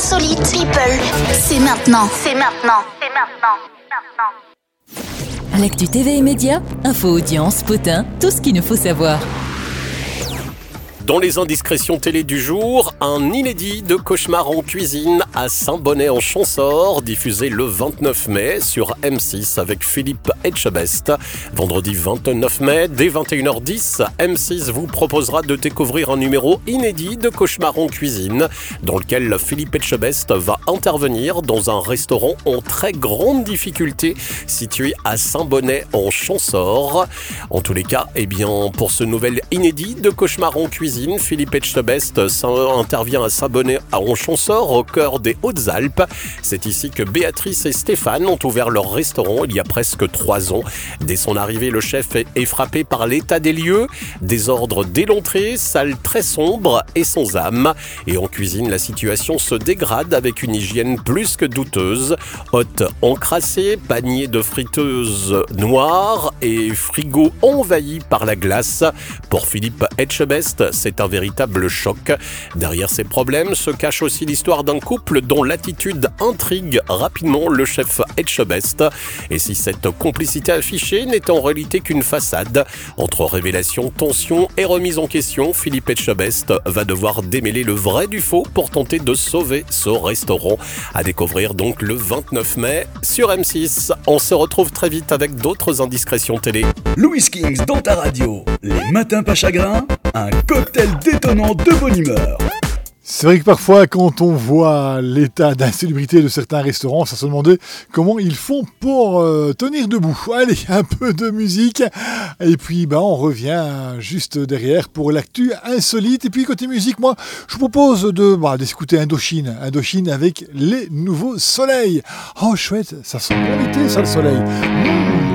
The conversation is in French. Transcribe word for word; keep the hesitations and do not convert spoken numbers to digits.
Insolite People. C'est maintenant. C'est maintenant. C'est maintenant. maintenant. L'actu T V et médias, info, audience, potin, tout ce qu'il nous faut savoir. Dans les indiscrétions télé du jour, un inédit de Cauchemar en cuisine à Saint-Bonnet-en-Champsaur, diffusé le vingt-neuf mai sur M six avec Philippe Etchebest. Vendredi vingt-neuf mai, dès vingt et une heures dix, M six vous proposera de découvrir un numéro inédit de Cauchemar en cuisine, dans lequel Philippe Etchebest va intervenir dans un restaurant en très grande difficulté, situé à Saint-Bonnet-en-Champsaur. En tous les cas, eh bien, pour ce nouvel inédit de Cauchemar en cuisine, Philippe Etchebest intervient à Saint-Bonnet-en-Champsaur, au cœur des Hautes-Alpes. C'est ici que Béatrice et Stéphane ont ouvert leur restaurant il y a presque trois ans. Dès son arrivée, le chef est frappé par l'état des lieux, désordre dès l'entrée, salle très sombre et sans âme. Et en cuisine, la situation se dégrade avec une hygiène plus que douteuse. Hôtes encrassés, paniers de friteuses noires et frigo envahis par la glace. Pour Philippe Etchebest, c'est un véritable choc. Derrière ces problèmes se cache aussi l'histoire d'un couple dont l'attitude intrigue rapidement le chef Etchebest. Et si cette complicité affichée n'est en réalité qu'une façade, entre révélation, tension et remise en question, Philippe Etchebest va devoir démêler le vrai du faux pour tenter de sauver ce restaurant. À découvrir donc le vingt-neuf mai sur M six. On se retrouve très vite avec d'autres indiscrétions télé. Louis Kings dans ta radio, les matins pas chagrins, un cocktail détonnant de bonne humeur. C'est vrai que parfois, quand on voit l'état d'insalubrité de certains restaurants, ça se demandait comment ils font pour euh, tenir debout. Allez, un peu de musique, et puis ben, on revient juste derrière pour l'actu insolite. Et puis côté musique, moi, je vous propose de bah, d'écouter Indochine, Indochine avec les nouveaux soleils. Oh chouette, ça sent bon l'été, ça le soleil. Mmh.